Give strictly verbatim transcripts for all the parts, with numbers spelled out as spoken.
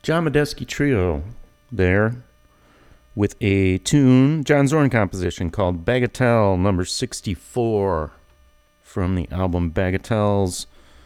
John Medeski Trio there with a tune, John Zorn composition called Bagatelle number sixty-four from the album Bagatelles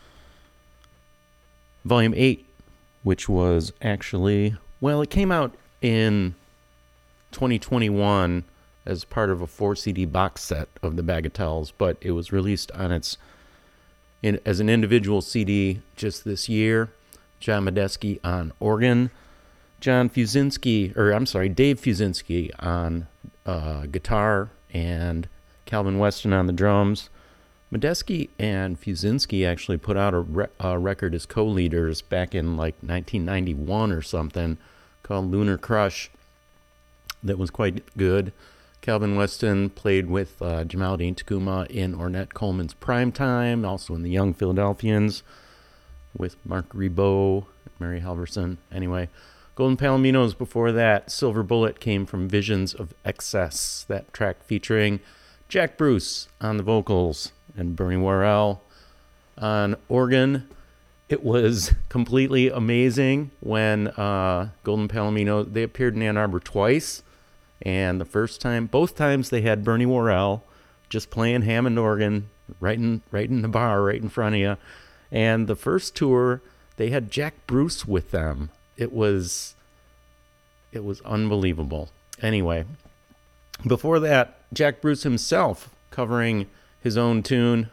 Volume eight, which was actually, well, it came out in twenty twenty-one as part of a four C D box set of the Bagatelles, but it was released on its in, as an individual C D just this year. John Medeski on organ, John Fusinski, or I'm sorry, Dave Fusinski on uh, guitar, and Calvin Weston on the drums. Medeski and Fusinski actually put out a, re- a record as co-leaders back in like nineteen ninety-one or something called Lunar Crush that was quite good. Calvin Weston played with uh, Jamaldine Tacuma in Ornette Coleman's Primetime, also in the Young Philadelphians with Mark Ribot, Mary Halverson. Anyway, Golden Palominos before that. Silver Bullet came from Visions of Excess, that track featuring Jack Bruce on the vocals and Bernie Worrell on organ. It was completely amazing when uh, Golden Palomino, they appeared in Ann Arbor twice, and the first time, both times they had Bernie Worrell just playing Hammond organ right in, right in the bar, right in front of you. And the first tour, they had Jack Bruce with them. It was, it was unbelievable. Anyway, before that, Jack Bruce himself covering his own tune,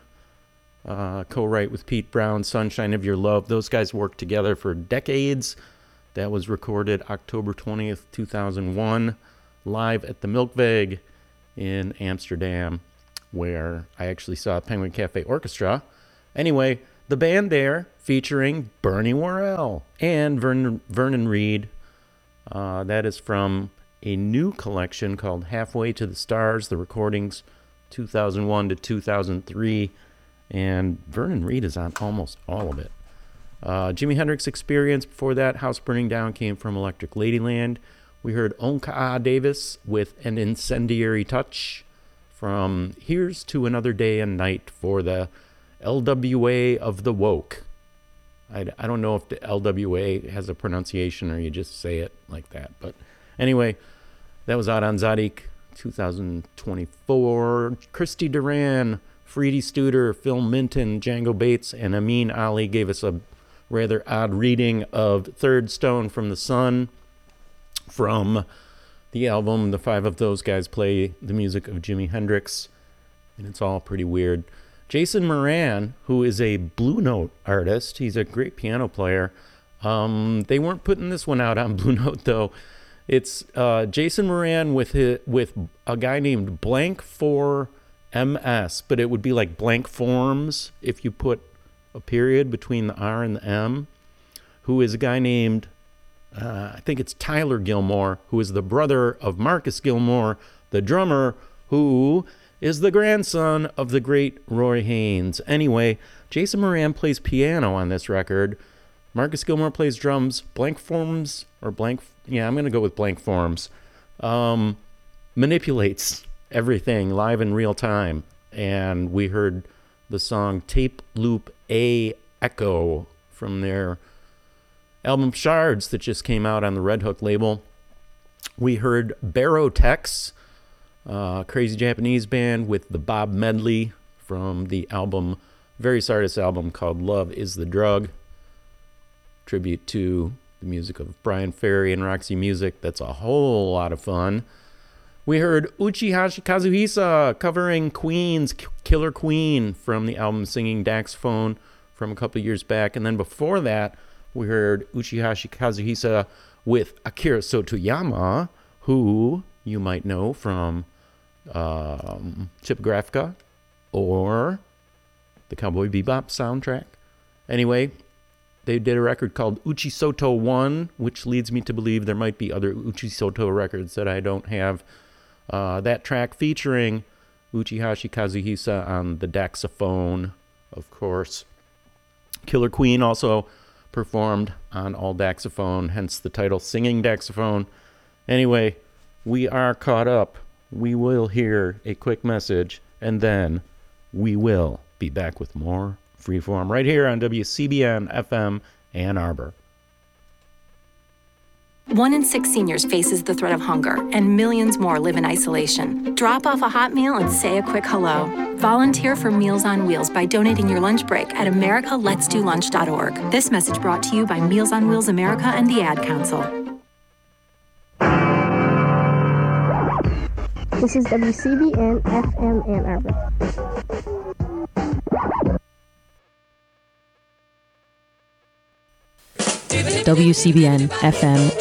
uh, co-write with Pete Brown, Sunshine of Your Love. Those guys worked together for decades. That was recorded October twentieth, two thousand one, live at the Milkveeg in Amsterdam, where I actually saw Penguin Cafe Orchestra. Anyway, the band there featuring Bernie Worrell and Vernon, Vernon Reid. Uh, that is from a new collection called Halfway to the Stars, the recordings two thousand one to two thousand three. And Vernon Reid is on almost all of it. Uh, Jimi Hendrix Experience before that, House Burning Down, came from Electric Ladyland. We heard Onka Davis with An Incendiary Touch from Here's to Another Day and Night for the L W A of the Woke. I, I don't know if the L W A has a pronunciation or you just say it like that. But anyway, that was out on Zadig twenty twenty-four. Christy Duran, Freedy Studer, Phil Minton, Django Bates, and Amin Ali gave us a rather odd reading of Third Stone from the Sun from the album. The five of those guys play the music of Jimi Hendrix, and it's all pretty weird. Jason Moran, who is a Blue Note artist, he's a great piano player. Um, they weren't putting this one out on Blue Note, though. It's uh, Jason Moran with his, with a guy named Blank four M S, but it would be like Blank Forms if you put a period between the R and the M, who is a guy named, uh, I think it's Tyler Gilmore, who is the brother of Marcus Gilmore, the drummer, who is the grandson of the great Roy Haynes. Anyway, Jason Moran plays piano on this record. Marcus Gilmore plays drums. Blank Forms, or Blank, yeah, I'm going to go with Blank Forms, um, manipulates everything live in real time. And we heard the song Tape Loop A Echo from their album Shards that just came out on the Red Hook label. We heard Barotex, Uh, crazy Japanese band with the Bob Medley from the album, Various Artists album called Love is the Drug. Tribute to the music of Brian Ferry and Roxy Music. That's a whole lot of fun. We heard Uchihashi Kazuhisa covering Queen's Killer Queen from the album Singing Daxophone from a couple years back. And then before that, we heard Uchihashi Kazuhisa with Akira Sotoyama, who you might know from um, Chipographica or the Cowboy Bebop soundtrack. Anyway, they did a record called Uchi Soto one, which leads me to believe there might be other Uchi Soto records that I don't have. Uh, that track featuring Uchihashi Kazuhisa on the Daxophone, of course. Killer Queen also performed on all Daxophone, hence the title Singing Daxophone. Anyway, we are caught up. We will hear a quick message, and then we will be back with more Freeform right here on W C B N F M Ann Arbor. One in six seniors faces the threat of hunger, and millions more live in isolation. Drop off a hot meal and say a quick hello. Volunteer for Meals on Wheels by donating your lunch break at america lets do lunch dot org. This message brought to you by Meals on Wheels America and the Ad Council. This is W C B N F M Ann Arbor. W C B N F M